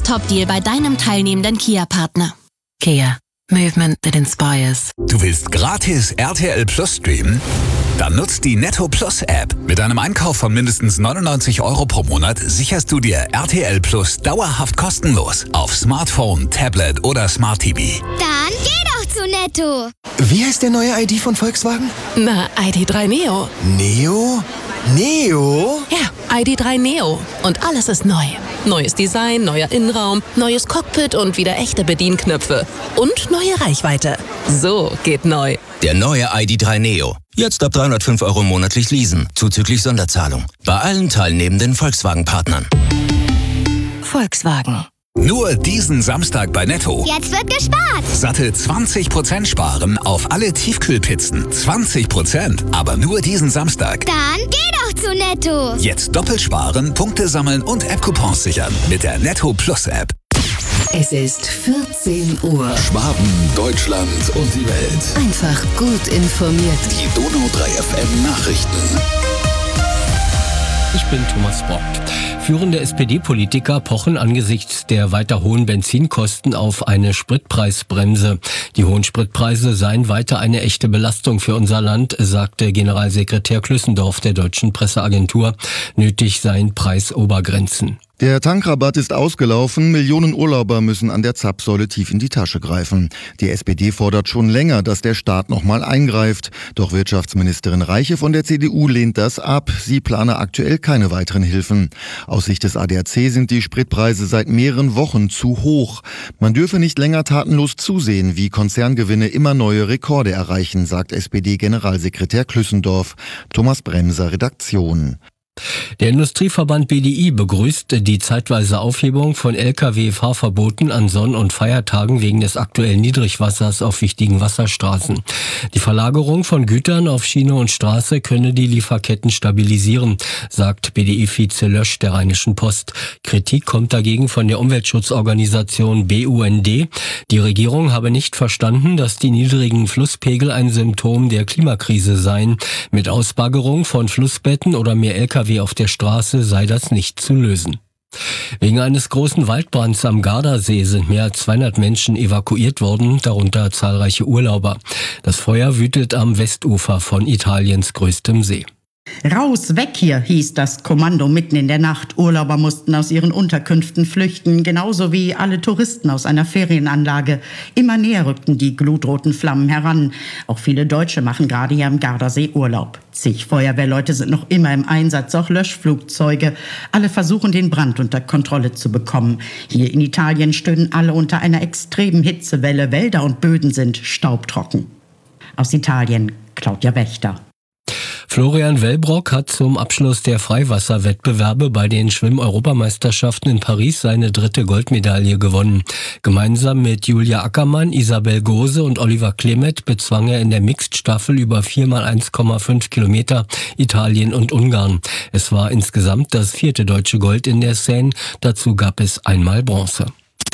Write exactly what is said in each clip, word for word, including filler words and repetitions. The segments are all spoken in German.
Top-Deal bei deinem teilnehmenden Kia-Partner. Kia. Movement that inspires. Du willst gratis R T L Plus streamen? Dann nutzt die Netto Plus App. Mit einem Einkauf von mindestens neunundneunzig Euro pro Monat sicherst du dir R T L Plus dauerhaft kostenlos auf Smartphone, Tablet oder Smart T V. Dann geh doch zu Netto. Wie heißt der neue I D von Volkswagen? Na, I D drei Neo. Neo? Neo? Ja, I D drei Neo. Und alles ist neu. Neues Design, neuer Innenraum, neues Cockpit und wieder echte Bedienknöpfe. Und neue Reichweite. So geht neu. Der neue I D drei Neo. Jetzt ab dreihundertfünf Euro monatlich leasen, zuzüglich Sonderzahlung. Bei allen teilnehmenden Volkswagen-Partnern. Volkswagen. Nur diesen Samstag bei Netto. Jetzt wird gespart. Satte zwanzig Prozent sparen auf alle Tiefkühlpizzen. zwanzig Prozent, aber nur diesen Samstag. Dann geh doch zu Netto. Jetzt doppelt sparen, Punkte sammeln und App-Coupons sichern mit der Netto Plus App. Es ist vierzehn Uhr. Schwaben, Deutschland und die Welt. Einfach gut informiert. Die Donau drei F M Nachrichten. Ich bin Thomas Bock. Führende S P D-Politiker pochen angesichts der weiter hohen Benzinkosten auf eine Spritpreisbremse. Die hohen Spritpreise seien weiter eine echte Belastung für unser Land, sagte Generalsekretär Klüssendorf der Deutschen Presseagentur. Nötig seien Preisobergrenzen. Der Tankrabatt ist ausgelaufen. Millionen Urlauber müssen an der Zapfsäule tief in die Tasche greifen. Die S P D fordert schon länger, dass der Staat nochmal eingreift. Doch Wirtschaftsministerin Reiche von der C D U lehnt das ab. Sie plane aktuell keine weiteren Hilfen. Aus Sicht des A D A C sind die Spritpreise seit mehreren Wochen zu hoch. Man dürfe nicht länger tatenlos zusehen, wie Konzerngewinne immer neue Rekorde erreichen, sagt S P D-Generalsekretär Klüssendorf. Thomas Bremser, Redaktion. Der Industrieverband B D I begrüßt die zeitweise Aufhebung von L K W-Fahrverboten an Sonn- und Feiertagen wegen des aktuellen Niedrigwassers auf wichtigen Wasserstraßen. Die Verlagerung von Gütern auf Schiene und Straße könne die Lieferketten stabilisieren, sagt B D I-Vize Lösch der Rheinischen Post. Kritik kommt dagegen von der Umweltschutzorganisation B U N D. Die Regierung habe nicht verstanden, dass die niedrigen Flusspegel ein Symptom der Klimakrise seien. Mit Ausbaggerung von Flussbetten oder mehr L K W auf der Straße sei das nicht zu lösen. Wegen eines großen Waldbrands am Gardasee sind mehr als zweihundert Menschen evakuiert worden, darunter zahlreiche Urlauber. Das Feuer wütet am Westufer von Italiens größtem See. Raus, weg hier, hieß das Kommando mitten in der Nacht. Urlauber mussten aus ihren Unterkünften flüchten, genauso wie alle Touristen aus einer Ferienanlage. Immer näher rückten die glutroten Flammen heran. Auch viele Deutsche machen gerade hier am Gardasee Urlaub. Zig Feuerwehrleute sind noch immer im Einsatz, auch Löschflugzeuge. Alle versuchen, den Brand unter Kontrolle zu bekommen. Hier in Italien stöhnen alle unter einer extremen Hitzewelle. Wälder und Böden sind staubtrocken. Aus Italien, Claudia Wächter. Florian Wellbrock hat zum Abschluss der Freiwasserwettbewerbe bei den Schwimm-Europameisterschaften in Paris seine dritte Goldmedaille gewonnen. Gemeinsam mit Julia Ackermann, Isabel Gose und Oliver Klemet bezwang er in der Mixed-Staffel über vier mal eins Komma fünf Kilometer Italien und Ungarn. Es war insgesamt das vierte deutsche Gold in der Seine. Dazu gab es einmal Bronze.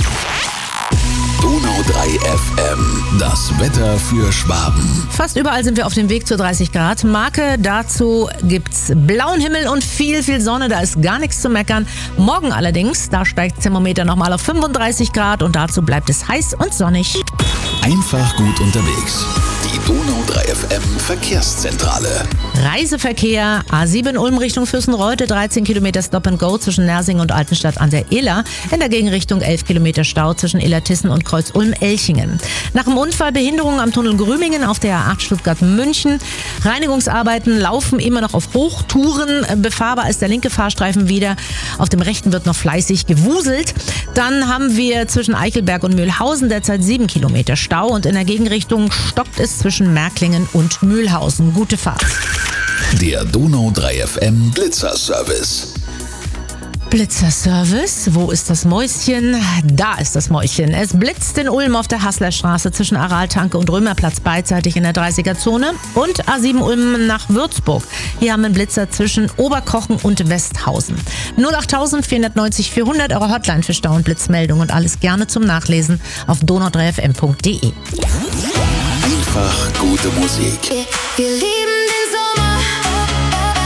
Donau drei F M, das Wetter für Schwaben. Fast überall sind wir auf dem Weg zur dreißig Grad Marke. Dazu gibt's blauen Himmel und viel, viel Sonne. Da ist gar nichts zu meckern. Morgen allerdings, da steigt das Thermometer nochmal auf fünfunddreißig Grad und dazu bleibt es heiß und sonnig. Einfach gut unterwegs. Die Donau drei F M Verkehrszentrale. Reiseverkehr, A sieben Ulm Richtung Fürstenreuth, dreizehn Kilometer Stop and Go zwischen Nersing und Altenstadt an der Iller. In der Gegenrichtung elf Kilometer Stau zwischen Illertissen und Kreuz-Ulm-Elchingen. Nach dem Unfall Behinderungen am Tunnel Grümingen auf der A acht Stuttgart-München. Reinigungsarbeiten laufen immer noch auf Hochtouren. Befahrbar ist der linke Fahrstreifen wieder. Auf dem rechten wird noch fleißig gewuselt. Dann haben wir zwischen Eichelberg und Mühlhausen derzeit sieben Kilometer Stau und in der Gegenrichtung stockt es zwischen Märklingen und Mühlhausen. Gute Fahrt. Der Donau drei F M Blitzerservice. Blitzerservice, wo ist das Mäuschen? Da ist das Mäuschen. Es blitzt in Ulm auf der Hasslerstraße zwischen Araltanke und Römerplatz beidseitig in der dreißiger-Zone und A sieben Ulm nach Würzburg. Hier haben wir einen Blitzer zwischen Oberkochen und Westhausen. null acht vier neun null vierhundert, eure Hotline für Stau- und Blitzmeldungen und alles gerne zum Nachlesen auf donau drei f m punkt d e. Einfach gute Musik. Wir, wir lieben den Sommer.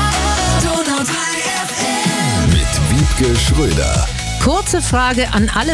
Donau drei F M. Mit Wiebke Schröder. Kurze Frage an alle